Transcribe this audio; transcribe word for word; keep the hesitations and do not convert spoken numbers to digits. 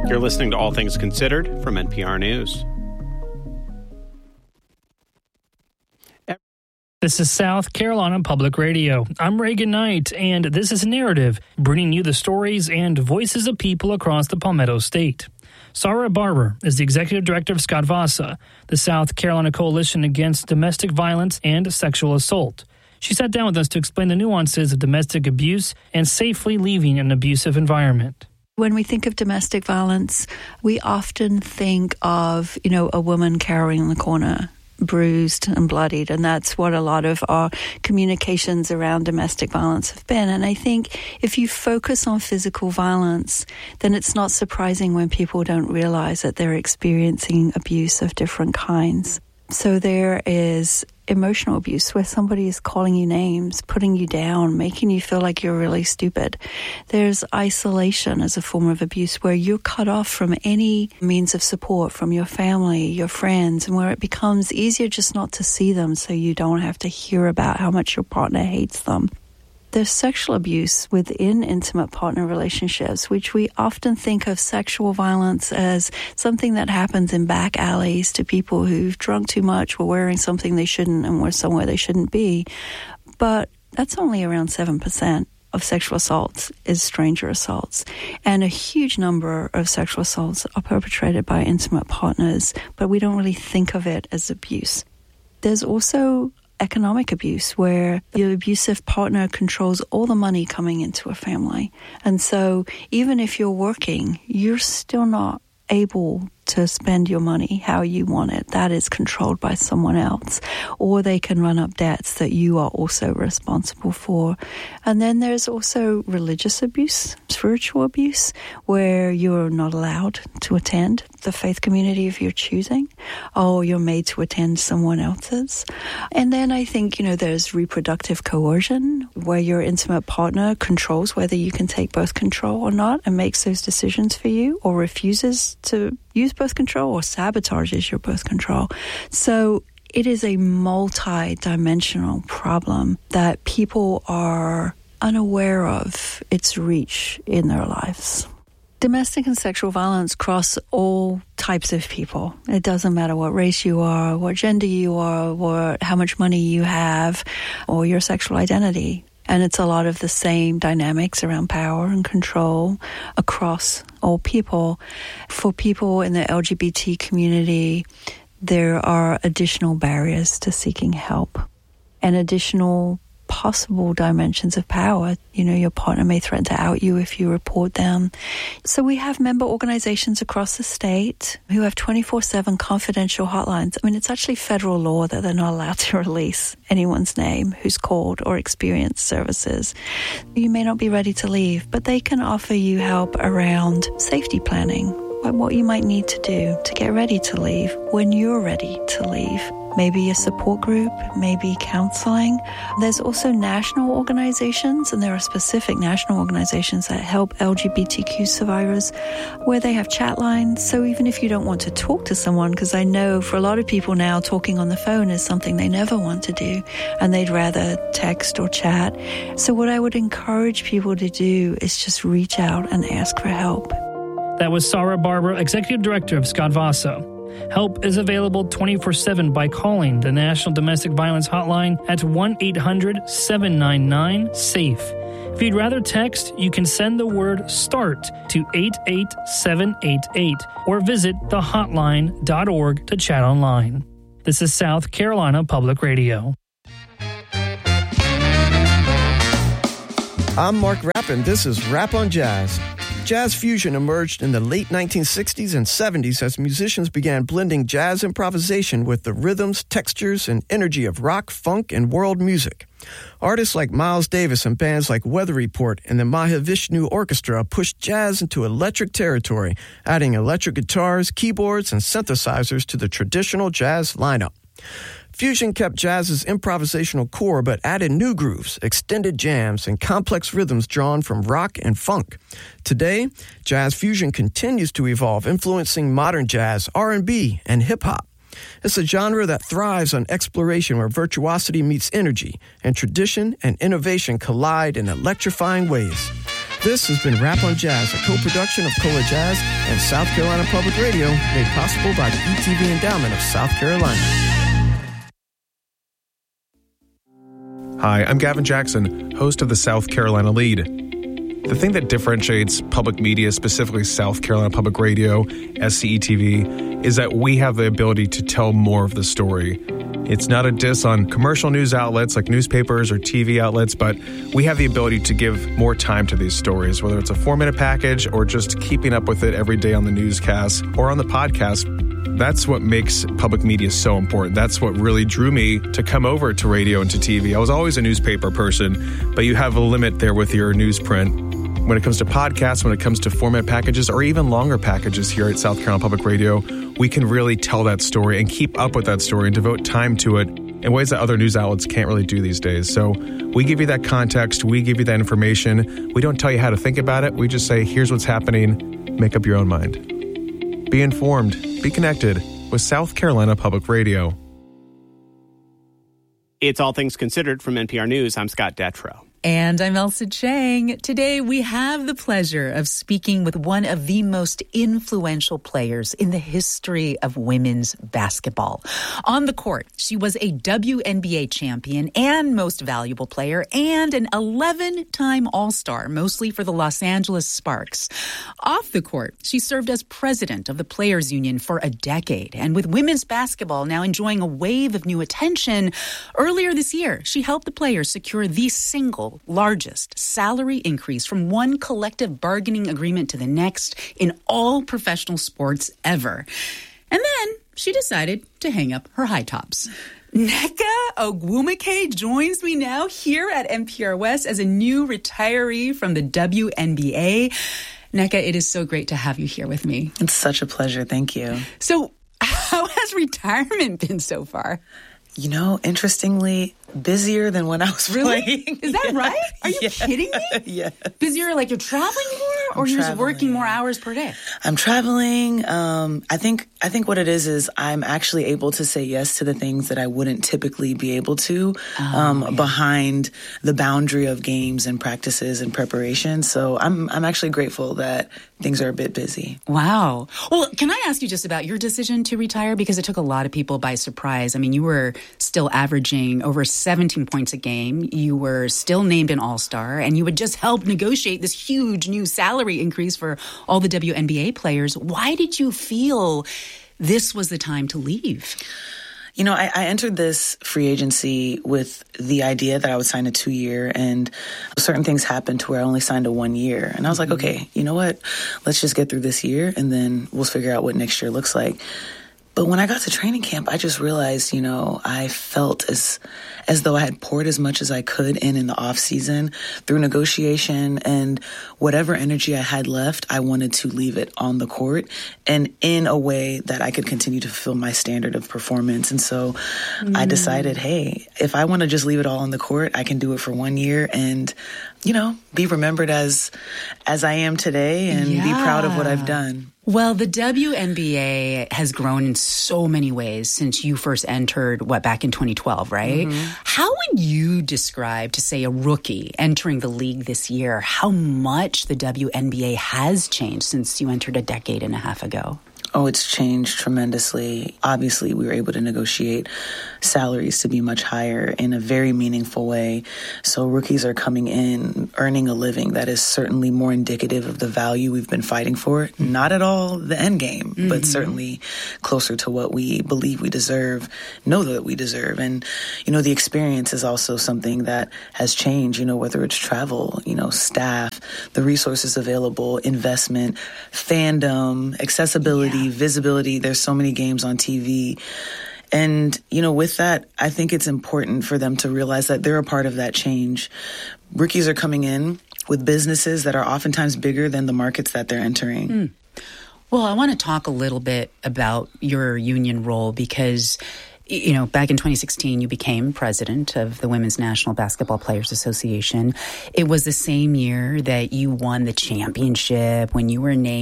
You're listening to All Things Considered from N P R News. This is South Carolina Public Radio. I'm Reagan Knight, and this is Narrative, bringing you the stories and voices of people across the Palmetto State. Sarah Barber is the executive director of Scott Vasa, the South Carolina Coalition Against Domestic Violence and Sexual Assault. She sat down with us to explain the nuances of domestic abuse and safely leaving an abusive environment. When we think of domestic violence, we often think of, you know, a woman cowering in the corner, bruised and bloodied, and that's what a lot of our communications around domestic violence have been. And I think if you focus on physical violence, then it's not surprising when people don't realize that they're experiencing abuse of different kinds. So there is emotional abuse where somebody is calling you names, putting you down, making you feel like you're really stupid. There's isolation as a form of abuse where you're cut off from any means of support from your family, your friends, and where it becomes easier just not to see them so you don't have to hear about how much your partner hates them. There's sexual abuse within intimate partner relationships, which we often think of sexual violence as something that happens in back alleys to people who've drunk too much, were wearing something they shouldn't, and were somewhere they shouldn't be. But that's only around seven percent of sexual assaults is stranger assaults. And a huge number of sexual assaults are perpetrated by intimate partners, but we don't really think of it as abuse. There's also economic abuse where your abusive partner controls all the money coming into a family. And so even if you're working, you're still not able to spend your money how you want it. That is controlled by someone else. Or they can run up debts that you are also responsible for. And then there's also religious abuse, spiritual abuse, where you're not allowed to attend the faith community of your choosing, or you're made to attend someone else's. And then I think, you know, there's reproductive coercion, where your intimate partner controls whether you can take birth control or not and makes those decisions for you, or refuses to use birth control or sabotages your birth control. So it is a multi-dimensional problem that people are unaware of its reach in their lives. Domestic and sexual violence cross all types of people. It doesn't matter what race you are, what gender you are, or how much money you have, or your sexual identity. And it's a lot of the same dynamics around power and control across all people. For people in the L G B T community, there are additional barriers to seeking help and additional possible dimensions of power. You know, your partner may threaten to out you if you report them. So we have member organizations across the state who have twenty-four seven confidential hotlines. I mean, it's actually federal law that they're not allowed to release anyone's name who's called or experienced services. You may not be ready to leave, but they can offer you help around safety planning, what you might need to do to get ready to leave when you're ready to leave. Maybe a support group, maybe counseling. There's also national organizations, and there are specific national organizations that help L G B T Q survivors where they have chat lines. So even if you don't want to talk to someone, because I know for a lot of people now talking on the phone is something they never want to do, and they'd rather text or chat. So what I would encourage people to do is just reach out and ask for help. That was Sarah Barber, Executive Director of Scott Vasa. Help is available twenty-four seven by calling the National Domestic Violence Hotline at one eight hundred seven nine nine SAFE. If you'd rather text, you can send the word START to eight eight seven eight eight or visit the hotline dot org to chat online. This is South Carolina Public Radio. I'm Mark Rapp, and this is Rap on Jazz. Jazz fusion emerged in the late nineteen sixties and seventies as musicians began blending jazz improvisation with the rhythms, textures, and energy of rock, funk, and world music. Artists like Miles Davis and bands like Weather Report and the Mahavishnu Orchestra pushed jazz into electric territory, adding electric guitars, keyboards, and synthesizers to the traditional jazz lineup. Fusion kept jazz's improvisational core but added new grooves, extended jams, and complex rhythms drawn from rock and funk. Today, jazz fusion continues to evolve, influencing modern jazz, R and B, and hip-hop. It's a genre that thrives on exploration where virtuosity meets energy, and tradition and innovation collide in electrifying ways. This has been Rap on Jazz, a co-production of Cola Jazz and South Carolina Public Radio, made possible by the E T V Endowment of South Carolina. Hi, I'm Gavin Jackson, host of the South Carolina Lead. The thing that differentiates public media, specifically South Carolina Public Radio, S C E T V, is that we have the ability to tell more of the story. It's not a diss on commercial news outlets like newspapers or T V outlets, but we have the ability to give more time to these stories, whether it's a four-minute package or just keeping up with it every day on the newscast or on the podcast. That's what makes public media so important. That's what really drew me to come over to radio and to T V. I was always a newspaper person, but you have a limit there with your newsprint. When it comes to podcasts, when it comes to format packages, or even longer packages here at South Carolina Public Radio, we can really tell that story and keep up with that story and devote time to it in ways that other news outlets can't really do these days. So we give you that context. We give you that information. We don't tell you how to think about it. We just say, here's what's happening. Make up your own mind. Be informed. Be connected with South Carolina Public Radio. It's All Things Considered from N P R News. I'm Scott Detrow. And I'm Elsa Chang. Today, we have the pleasure of speaking with one of the most influential players in the history of women's basketball. On the court, she was a W N B A champion and most valuable player and an eleven-time All-Star, mostly for the Los Angeles Sparks. Off the court, she served as president of the Players Union for a decade. And with women's basketball now enjoying a wave of new attention, earlier this year, she helped the players secure the single largest salary increase from one collective bargaining agreement to the next in all professional sports ever. And then she decided to hang up her high tops. Nneka Ogwumike joins me now here at N P R West as a new retiree from the W N B A. Nneka, it is so great to have you here with me. It's such a pleasure. Thank you. So how has retirement been so far? You know, interestingly, busier than when I was really? playing. Is that yeah. right? Are you yeah. kidding me? Yeah. Busier like you're traveling more, or I'm you're traveling. just working more hours per day? I'm traveling. Um, I think I think what it is is I'm actually able to say yes to the things that I wouldn't typically be able to oh, um, yeah. behind the boundary of games and practices and preparation. So I'm I'm actually grateful that things are a bit busy. Wow. Well, can I ask you just about your decision to retire? Because it took a lot of people by surprise. I mean, you were still averaging over seventeen points a game. You were still named an All-Star, and you had just helped negotiate this huge new salary increase for all the W N B A players. Why did you feel this was the time to leave? You know, I, I entered this free agency with the idea that I would sign a two-year, and certain things happened to where I only signed a one-year. And I was like, okay, you know what? Let's just get through this year, and then we'll figure out what next year looks like. But when I got to training camp, I just realized, you know, I felt as as though I had poured as much as I could in in the off season through negotiation, and whatever energy I had left, I wanted to leave it on the court and in a way that I could continue to fulfill my standard of performance. And so mm. I decided, hey, if I want to just leave it all on the court, I can do it for one year and, you know, be remembered as as I am today and yeah. be proud of what I've done. Well, the W N B A has grown in so many ways since you first entered, what, back in twenty twelve, right? Mm-hmm. How would you describe, to say a rookie entering the league this year, how much the W N B A has changed since you entered a decade and a half ago? Oh, it's changed tremendously. Obviously, we were able to negotiate salaries to be much higher in a very meaningful way. So rookies are coming in, earning a living that is certainly more indicative of the value we've been fighting for. Not at all the end game, mm-hmm. but certainly closer to what we believe we deserve, know that we deserve. And, you know, the experience is also something that has changed, you know, whether it's travel, you know, staff, the resources available, investment, fandom, accessibility, yeah. visibility. There's so many games on T V. And, you know, with that, I think it's important for them to realize that they're a part of that change. Rookies are coming in with businesses that are oftentimes bigger than the markets that they're entering. Mm. Well, I want to talk a little bit about your union role because, you know, back in twenty sixteen, you became president of the Women's National Basketball Players Association. It was the same year that you won the championship, when you were named